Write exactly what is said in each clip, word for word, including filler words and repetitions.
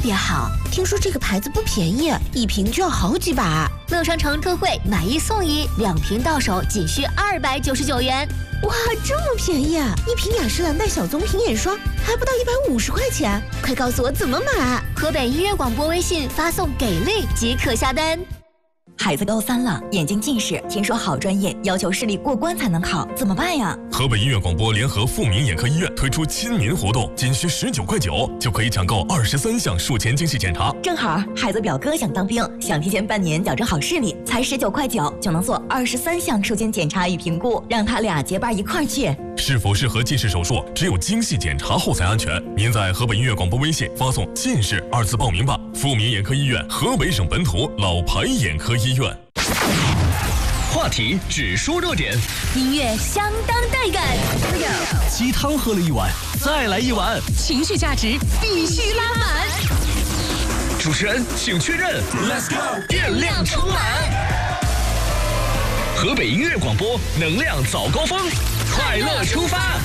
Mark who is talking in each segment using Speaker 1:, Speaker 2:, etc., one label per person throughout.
Speaker 1: 别好。听说这个牌子不便宜，一瓶就要好几百。
Speaker 2: 乐商城特惠，买一送一，两瓶到手仅需二百九十九元。
Speaker 1: 哇，这么便宜啊！一瓶雅诗兰黛小棕瓶眼霜还不到一百五十块钱，快告诉我怎么买！
Speaker 2: 河北音乐广播微信发送“给力”即可下单。
Speaker 3: 孩子高三了，眼睛近视，听说好专业要求视力过关才能考，怎么办呀？
Speaker 4: 河北音乐广播联合富民眼科医院推出亲民活动，仅需十九块九就可以抢购二十三项术前精细检查。
Speaker 3: 正好孩子表哥想当兵，想提前半年矫正好视力，才十九块九就能做二十三项术前检查与评估，让他俩结伴一块儿去。
Speaker 4: 是否适合近视手术，只有精细检查后才安全。您在河北音乐广播微信发送“近视”二字报名吧。富民眼科医院，河北省本土老牌眼科医院。
Speaker 5: 话题只说热点，
Speaker 2: 音乐相当带感。
Speaker 5: 鸡汤喝了一碗，再来一碗，
Speaker 2: 情绪价值必须拉满。
Speaker 5: 主持人请确认 ，Let's go， 电量充满。河北音乐广播，能量早高峰，快乐出发。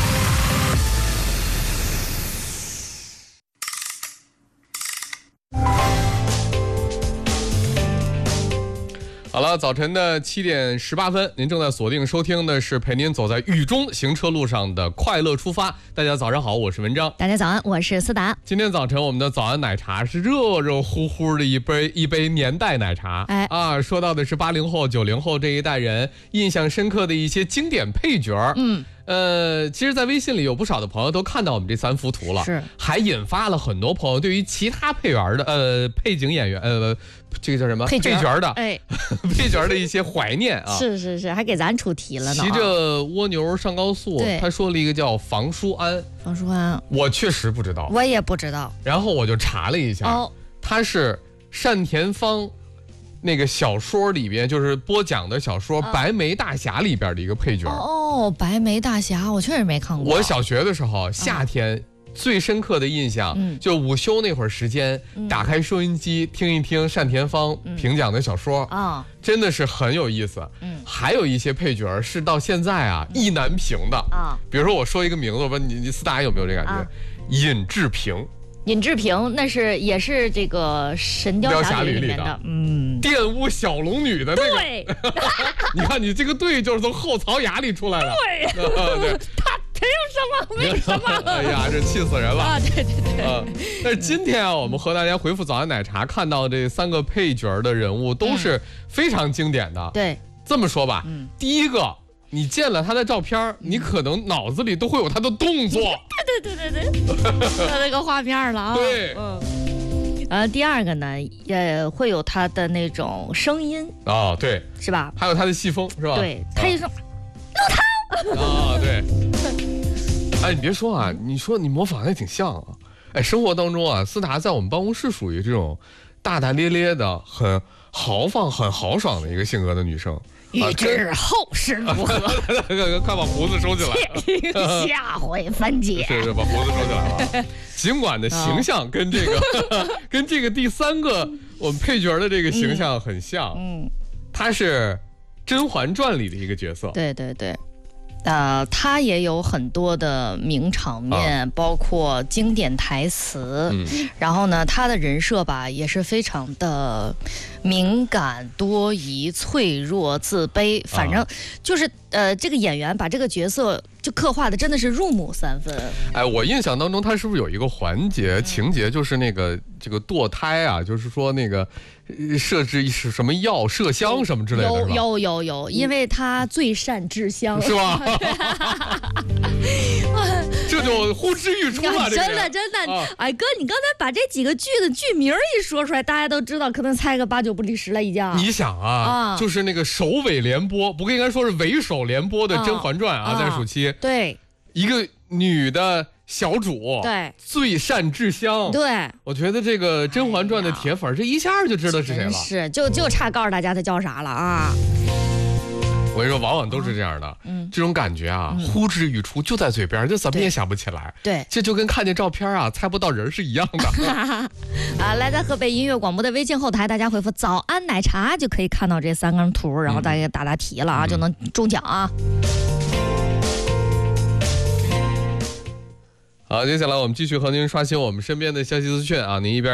Speaker 6: 好了，早晨的七点十八分，您正在锁定收听的是陪您走在雨中行车路上的快乐出发。大家早上好，我是文章。
Speaker 2: 大家早安，我是思达。
Speaker 6: 今天早晨我们的早安奶茶是热热乎乎的一杯一杯年代奶茶。哎啊，说到的是八零后、九零后这一代人印象深刻的一些经典配角。嗯。呃，其实，在微信里有不少的朋友都看到我们这三幅图了，是，还引发了很多朋友对于其他配员的呃配景演员呃这个叫什么配角, 配角的哎配角的一些怀念啊，
Speaker 2: 是是是，还给咱出题了呢。
Speaker 6: 骑着蜗牛上高速，他说了一个叫房书安，
Speaker 2: 房书安，
Speaker 6: 我确实不知道，
Speaker 2: 我也不知道。
Speaker 6: 然后我就查了一下，哦，他是单田芳那个小说里边，就是播讲的小说《白眉大侠》里边的一个配角。
Speaker 2: 哦，白眉大侠，我确实没看过。
Speaker 6: 我小学的时候，夏天最深刻的印象，嗯、就午休那会儿时间，嗯、打开收音机听一听单田芳评讲的小说，啊、嗯，真的是很有意思。嗯，还有一些配角是到现在啊意难平的啊。比如说我说一个名字，我问你，你思达有没有这感觉？啊、尹志平。
Speaker 2: 尹志平那是也是这个《神雕侠侣》里面的，嗯，
Speaker 6: 玷污小龙女的那个。
Speaker 2: 对，
Speaker 6: 你看你这个对就是从后槽牙里出来的。
Speaker 2: 对，呃、对他凭什么？为什么？
Speaker 6: 哎呀，这气死人了
Speaker 2: 啊！对对对。
Speaker 6: 呃，但是今天啊，我们和大家回复早安奶茶看到这三个配角的人物都是非常经典的。嗯、
Speaker 2: 对，
Speaker 6: 这么说吧，嗯，第一个。你见了他的照片，你可能脑子里都会有他的动作。
Speaker 2: 对对对对对，有那个画面了啊。
Speaker 6: 对，
Speaker 2: 嗯。呃，第二个呢，也会有他的那种声音
Speaker 6: 啊，对，
Speaker 2: 是吧？
Speaker 6: 还有他的戏风，是吧？
Speaker 2: 对，他一说
Speaker 6: 陆涛啊，对。哎，你别说啊，你说你模仿的也挺像啊。哎，生活当中啊，思达在我们办公室属于这种大大咧咧的、很豪放、很豪爽的一个性格的女生。
Speaker 2: 欲知后事如何，
Speaker 6: 快把胡子收起
Speaker 2: 来，下回分解。
Speaker 6: 是是，把胡子收起来了。尽管的形象跟这个、哦、跟这个第三个我们配角的这个形象很像，嗯，他是《甄嬛传》里的一个角色。
Speaker 2: 对对对。呃，他也有很多的名场面，啊、包括经典台词。嗯，然后呢，他的人设吧也是非常的敏感、多疑、脆弱、自卑，反正就是、啊、呃，这个演员把这个角色就刻画的真的是入木三分。
Speaker 6: 哎，我印象当中，他是不是有一个环节、嗯、情节，就是那个这个堕胎啊，就是说那个设置是什么药麝香什么之类的，
Speaker 2: 有有有有，因为他最善制香，
Speaker 6: 是吧？这就呼之欲出了，
Speaker 2: 真的真的。啊、哎哥，你刚才把这几个剧的剧名一说出来，大家都知道，可能猜个八九不离十了已经。
Speaker 6: 你想啊，啊就是那个首尾联播，不过应该说是尾首联播的《甄嬛传》啊，啊在暑期，
Speaker 2: 对，
Speaker 6: 一个女的小主，
Speaker 2: 对，最
Speaker 6: 善制香，
Speaker 2: 对，
Speaker 6: 我觉得这个《甄嬛传》的铁粉、哎、这一下就知道是谁了，
Speaker 2: 是就就差告诉大家他叫啥了啊。
Speaker 6: 我跟你说，往往都是这样的，嗯，这种感觉啊，嗯、呼之欲出，就在嘴边，就怎么也想不起来。
Speaker 2: 对，
Speaker 6: 这就跟看见照片啊，猜不到人是一样的。
Speaker 2: 啊，来，在河北音乐广播的微信后台，大家回复“早安奶茶”就可以看到这三张图，然后大家答答题了啊，嗯、就能中奖啊。
Speaker 6: 好，接下来我们继续和您刷新我们身边的消息资讯啊，您一边。